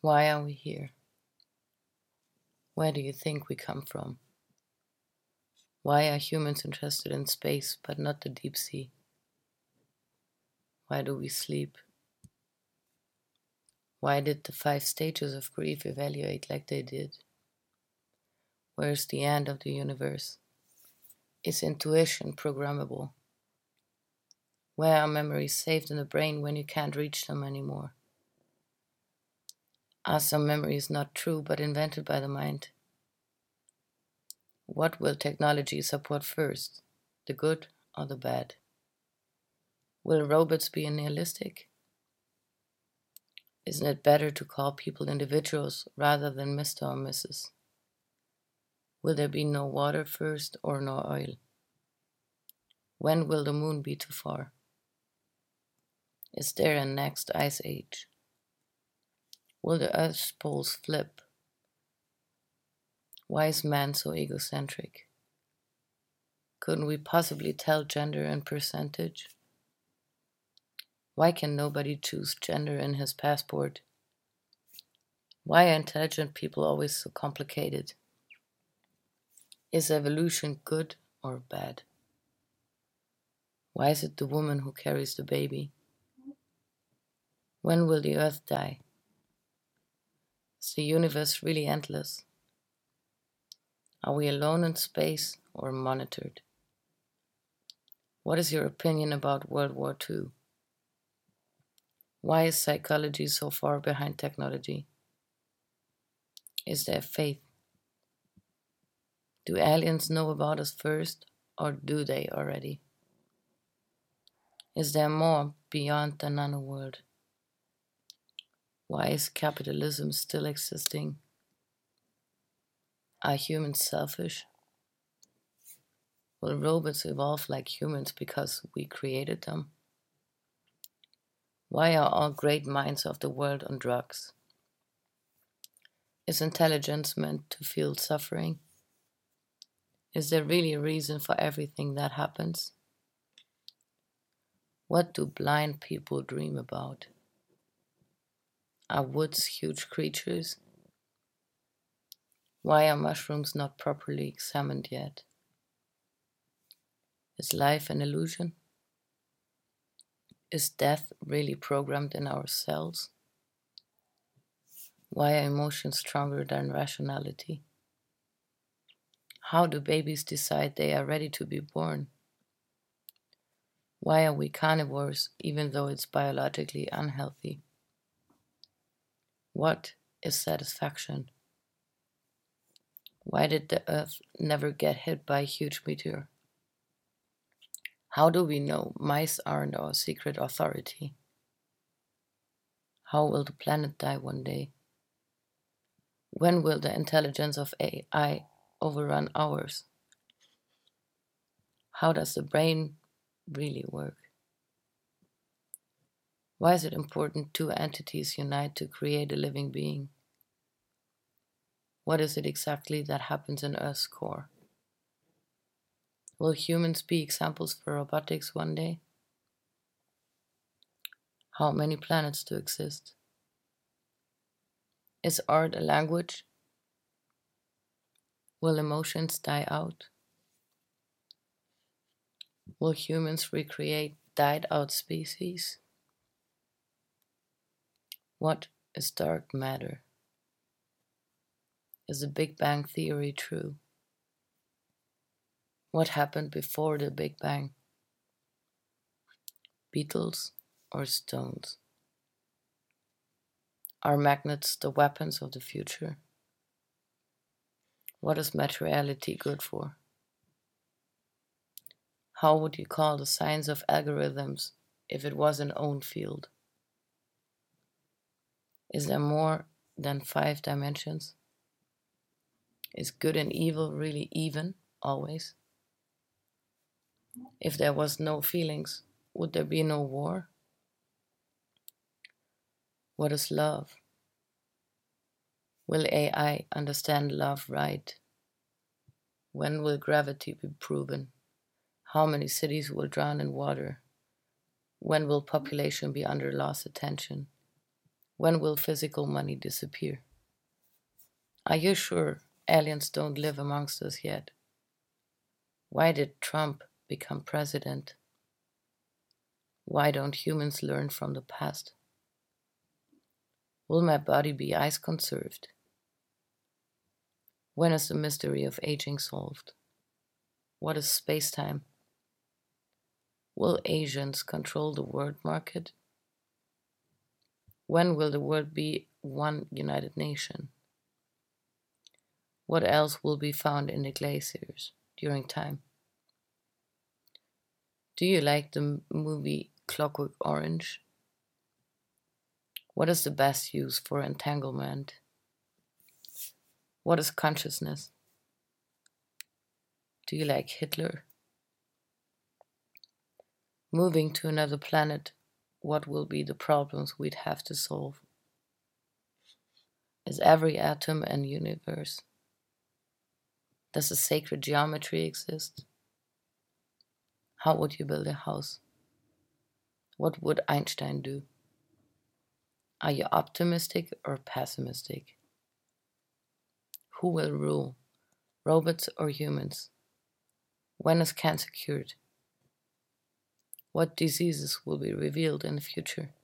Why are we here? Where do you think we come from? Why are humans interested in space but not the deep sea? Why do we sleep? Why did the 5 stages of grief evaluate like they did? Where's the end of the universe? Is intuition programmable? Where are memories saved in the brain when you can't reach them anymore? Are some memories not true but invented by the mind? What will technology support first, the good or the bad? Will robots be nihilistic? Isn't it better to call people individuals rather than Mr. or Mrs.? Will there be no water first or no oil? When will the moon be too far? Is there a next ice age? Will the Earth's poles flip? Why is man so egocentric? Couldn't we possibly tell gender and percentage? Why can nobody choose gender in his passport? Why are intelligent people always so complicated? Is evolution good or bad? Why is it the woman who carries the baby? When will the earth die? Is the universe really endless? Are we alone in space or monitored? What is your opinion about World War II? Why is psychology so far behind technology? Is there faith? Do aliens know about us first, or do they already? Is there more beyond the nanoworld? Why is capitalism still existing? Are humans selfish? Will robots evolve like humans because we created them? Why are all great minds of the world on drugs? Is intelligence meant to feel suffering? Is there really a reason for everything that happens? What do blind people dream about? Are woods huge creatures? Why are mushrooms not properly examined yet? Is life an illusion? Is death really programmed in our cells? Why are emotions stronger than rationality? How do babies decide they are ready to be born? Why are we carnivores even though it's biologically unhealthy? What is satisfaction? Why did the Earth never get hit by a huge meteor? How do we know mice aren't our secret authority? How will the planet die one day? When will the intelligence of AI overrun ours? How does the brain really work? Why is it important two entities unite to create a living being? What is it exactly that happens in Earth's core? Will humans be examples for robotics one day? How many planets do exist? Is art a language? Will emotions die out? Will humans recreate died out species? What is dark matter? Is the Big Bang Theory true? What happened before the Big Bang? Beetles or stones? Are magnets the weapons of the future? What is materiality good for? How would you call the science of algorithms if it was an own field? Is there more than 5 dimensions? Is good and evil really even, always? If there was no feelings, would there be no war? What is love? Will AI understand love right? When will gravity be proven? How many cities will drown in water? When will population be under loss attention? When will physical money disappear? Are you sure aliens don't live amongst us yet? Why did Trump become president? Why don't humans learn from the past? Will my body be ice conserved? When is the mystery of aging solved? What is space-time? Will Asians control the world market? When will the world be one united nation? What else will be found in the glaciers during time? Do you like the movie Clockwork Orange? What is the best use for entanglement? What is consciousness? Do you like Hitler? Moving to another planet, what will be the problems we'd have to solve? Is every atom an universe? Does a sacred geometry exist? How would you build a house? What would Einstein do? Are you optimistic or pessimistic? Who will rule, robots or humans? When is cancer cured? What diseases will be revealed in the future?